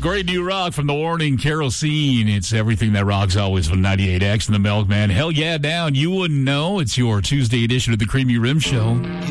Great new rock from The Warning, Kerosene. It's everything that rocks always from 98X and The Milkman. Hell yeah, down. You wouldn't know. It's your Tuesday edition of the Creamy Rim Show.